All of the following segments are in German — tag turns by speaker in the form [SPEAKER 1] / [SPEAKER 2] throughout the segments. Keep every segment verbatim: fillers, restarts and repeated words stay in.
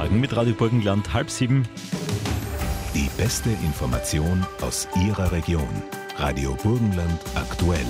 [SPEAKER 1] Morgen mit Radio Burgenland, halb sieben.
[SPEAKER 2] Die beste Information aus Ihrer Region. Radio Burgenland aktuell.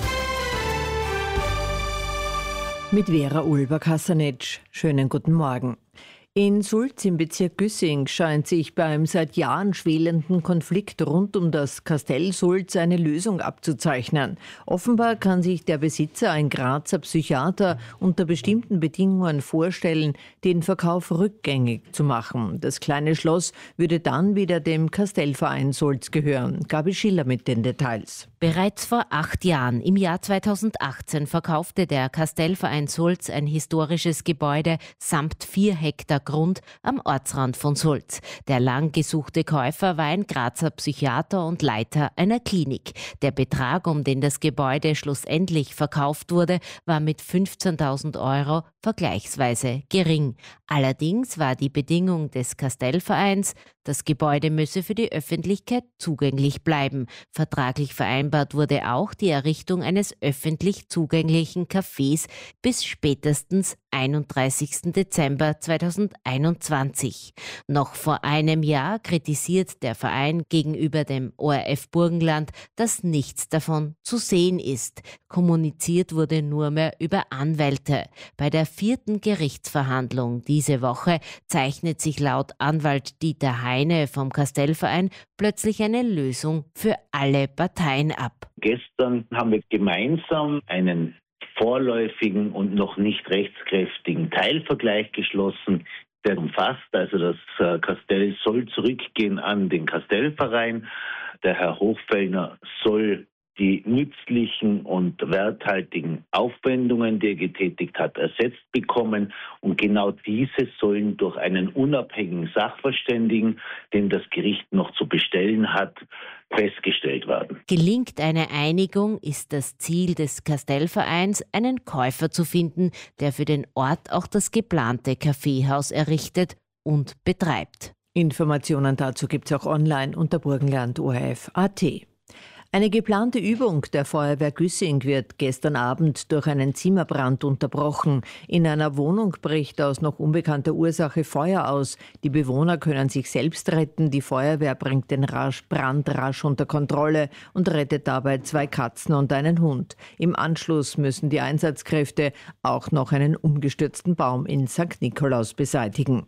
[SPEAKER 3] Mit Vera Ulber-Kassanetsch. Schönen guten Morgen. In Sulz im Bezirk Güssing scheint sich beim seit Jahren schwelenden Konflikt rund um das Kastell Sulz eine Lösung abzuzeichnen. Offenbar kann sich der Besitzer, ein Grazer Psychiater, unter bestimmten Bedingungen vorstellen, den Verkauf rückgängig zu machen. Das kleine Schloss würde dann wieder dem Kastellverein Sulz gehören. Gabi Schiller mit den Details.
[SPEAKER 4] Bereits vor acht Jahren, im Jahr zweitausendachtzehn, verkaufte der Kastellverein Sulz ein historisches Gebäude samt vier Hektar Grund am Ortsrand von Sulz. Der lang gesuchte Käufer war ein Grazer Psychiater und Leiter einer Klinik. Der Betrag, um den das Gebäude schlussendlich verkauft wurde, war mit fünfzehntausend Euro vergleichsweise gering. Allerdings war die Bedingung des Kastellvereins, das Gebäude müsse für die Öffentlichkeit zugänglich bleiben. Vertraglich vereinbart wurde auch die Errichtung eines öffentlich zugänglichen Cafés bis spätestens einunddreißigsten Dezember zweitausendeinundzwanzig. Noch vor einem Jahr kritisiert der Verein gegenüber dem O R F Burgenland, dass nichts davon zu sehen ist. Kommuniziert wurde nur mehr über Anwälte. Bei der vierten Gerichtsverhandlung diese Woche zeichnet sich laut Anwalt Dieter Heine vom Kastellverein plötzlich eine Lösung für alle Parteien ab.
[SPEAKER 5] Gestern haben wir gemeinsam einen vorläufigen und noch nicht rechtskräftigen Teilvergleich geschlossen. Der umfasst also, das Kastell soll zurückgehen an den Kastellverein. Der Herr Hochfellner soll die nützlichen und werthaltigen Aufwendungen, die er getätigt hat, ersetzt bekommen. Und genau diese sollen durch einen unabhängigen Sachverständigen, den das Gericht noch zu bestellen hat, festgestellt werden.
[SPEAKER 4] Gelingt eine Einigung, ist das Ziel des Kastellvereins, einen Käufer zu finden, der für den Ort auch das geplante Kaffeehaus errichtet und betreibt.
[SPEAKER 3] Informationen dazu gibt es auch online unter burgenland punkt o r f punkt a t. Eine geplante Übung der Feuerwehr Güssing wird gestern Abend durch einen Zimmerbrand unterbrochen. In einer Wohnung bricht aus noch unbekannter Ursache Feuer aus. Die Bewohner können sich selbst retten. Die Feuerwehr bringt den Brand rasch unter Kontrolle und rettet dabei zwei Katzen und einen Hund. Im Anschluss müssen die Einsatzkräfte auch noch einen umgestürzten Baum in Sankt Nikolaus beseitigen.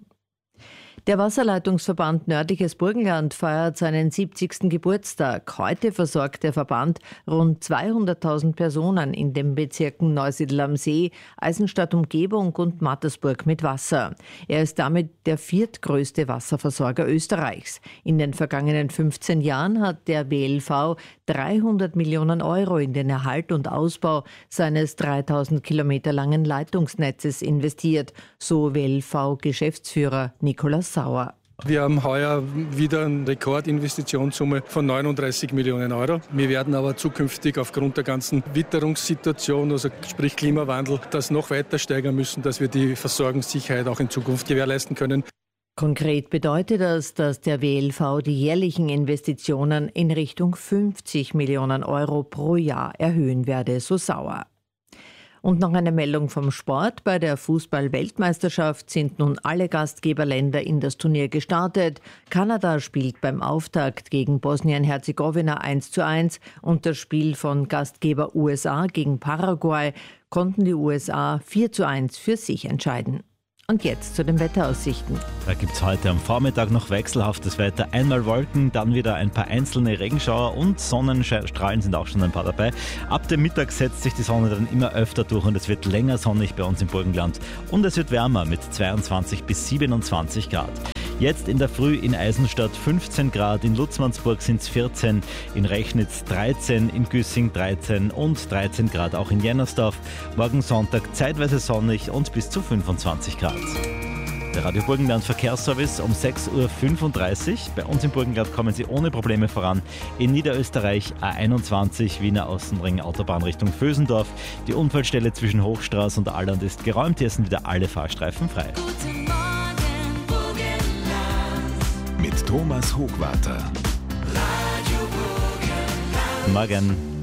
[SPEAKER 3] Der Wasserleitungsverband Nördliches Burgenland feiert seinen siebzigsten Geburtstag. Heute versorgt der Verband rund zweihunderttausend Personen in den Bezirken Neusiedl am See, Eisenstadt Umgebung und Mattersburg mit Wasser. Er ist damit der viertgrößte Wasserversorger Österreichs. In den vergangenen fünfzehn Jahren hat der W L V dreihundert Millionen Euro in den Erhalt und Ausbau seines dreitausend Kilometer langen Leitungsnetzes investiert, so W L V-Geschäftsführer Nikolaus Sauer.
[SPEAKER 6] Wir haben heuer wieder eine Rekordinvestitionssumme von neununddreißig Millionen Euro. Wir werden aber zukünftig aufgrund der ganzen Witterungssituation, also sprich Klimawandel, das noch weiter steigern müssen, dass wir die Versorgungssicherheit auch in Zukunft gewährleisten können.
[SPEAKER 3] Konkret bedeutet das, dass der W L V die jährlichen Investitionen in Richtung fünfzig Millionen Euro pro Jahr erhöhen werde, so Sauer. Und noch eine Meldung vom Sport. Bei der Fußball-Weltmeisterschaft sind nun alle Gastgeberländer in das Turnier gestartet. Kanada spielt beim Auftakt gegen Bosnien-Herzegowina eins zu eins und das Spiel von Gastgeber U S A gegen Paraguay konnten die U S A vier zu eins für sich entscheiden. Und jetzt zu den Wetteraussichten.
[SPEAKER 1] Da gibt es heute am Vormittag noch wechselhaftes Wetter. Einmal Wolken, dann wieder ein paar einzelne Regenschauer und Sonnenstrahlen sind auch schon ein paar dabei. Ab dem Mittag setzt sich die Sonne dann immer öfter durch und es wird länger sonnig bei uns im Burgenland. Und es wird wärmer mit zweiundzwanzig bis siebenundzwanzig Grad. Jetzt in der Früh in Eisenstadt fünfzehn Grad, in Lutzmannsburg sind es vierzehn, in Rechnitz dreizehn, in Güssing dreizehn und dreizehn Grad auch in Jennersdorf. Morgen Sonntag zeitweise sonnig und bis zu fünfundzwanzig Grad. Der Radio Burgenland Verkehrsservice um sechs Uhr fünfunddreißig. Bei uns im Burgenland kommen Sie ohne Probleme voran. In Niederösterreich A einundzwanzig, Wiener Außenring, Autobahn Richtung Vösendorf. Die Unfallstelle zwischen Hochstraß und Alland ist geräumt. Hier sind wieder alle Fahrstreifen frei.
[SPEAKER 7] Guten Morgen, Burgenland.
[SPEAKER 2] Mit Thomas Hochwarter.
[SPEAKER 7] Radio Burgenland.
[SPEAKER 1] Morgen.